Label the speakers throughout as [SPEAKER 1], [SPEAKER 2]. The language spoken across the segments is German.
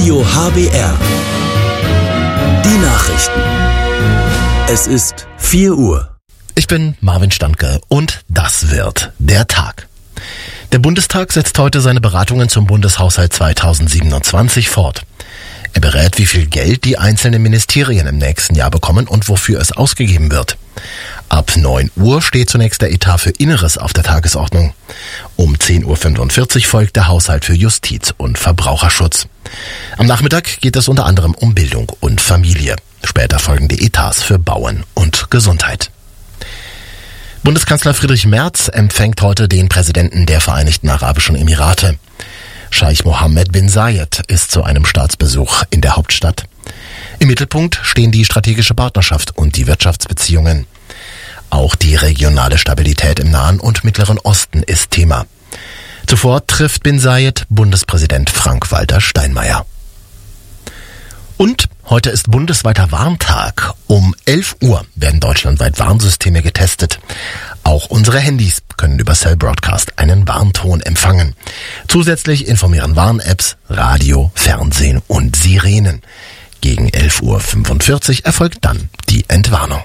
[SPEAKER 1] Radio HBR. Die Nachrichten. Es ist 4 Uhr.
[SPEAKER 2] Ich bin Marvin Standke und das wird der Tag. Der Bundestag setzt heute seine Beratungen zum Bundeshaushalt 2027 fort. Er berät, wie viel Geld die einzelnen Ministerien im nächsten Jahr bekommen und wofür es ausgegeben wird. Ab 9 Uhr steht zunächst der Etat für Inneres auf der Tagesordnung. Um 10.45 Uhr folgt der Haushalt für Justiz und Verbraucherschutz. Am Nachmittag geht es unter anderem um Bildung und Familie. Später folgen die Etats für Bauen und Gesundheit. Bundeskanzler Friedrich Merz empfängt heute den Präsidenten der Vereinigten Arabischen Emirate. Scheich Mohammed bin Zayed ist zu einem Staatsbesuch in der Hauptstadt. Im Mittelpunkt stehen die strategische Partnerschaft und die Wirtschaftsbeziehungen. Auch die regionale Stabilität im Nahen und Mittleren Osten ist Thema. Zuvor trifft bin Zayed Bundespräsident Frank-Walter Steinmeier. Und heute ist bundesweiter Warntag. Um 11 Uhr werden deutschlandweit Warnsysteme getestet. Auch unsere Handys können über Cell Broadcast einen Warnton empfangen. Zusätzlich informieren Warn-Apps, Radio, Fernsehen und Sirenen. Gegen 11.45 Uhr erfolgt dann die Entwarnung.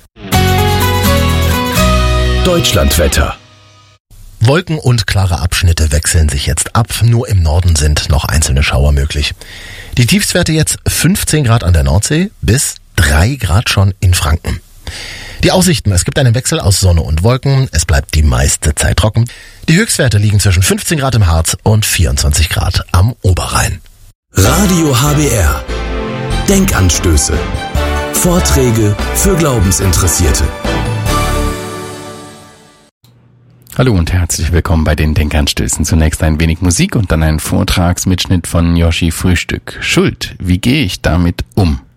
[SPEAKER 1] Deutschlandwetter.
[SPEAKER 2] Wolken und klare Abschnitte wechseln sich jetzt ab. Nur im Norden sind noch einzelne Schauer möglich. Die Tiefstwerte jetzt 15 Grad an der Nordsee bis 3 Grad schon in Franken. Die Aussichten: Es gibt einen Wechsel aus Sonne und Wolken. Es bleibt die meiste Zeit trocken. Die Höchstwerte liegen zwischen 15 Grad im Harz und 24 Grad am Oberrhein.
[SPEAKER 1] Radio HBR. Denkanstöße. Vorträge für Glaubensinteressierte.
[SPEAKER 3] Hallo und herzlich willkommen bei den Denkanstößen. Zunächst ein wenig Musik und dann ein Vortragsmitschnitt von Yoshi Frühstück. Schuld, wie gehe ich damit um?